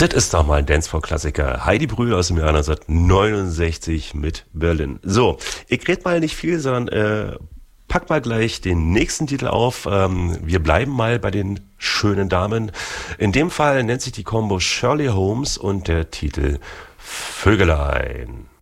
Das ist doch mal ein Dancefloor-Klassiker. Heidi Brühl aus dem Jahr 1969 mit Berlin. So, ich rede mal nicht viel, sondern pack mal gleich den nächsten Titel auf. Wir bleiben mal bei den schönen Damen. In dem Fall nennt sich die Combo Shirley Holmes und der Titel Vögelein.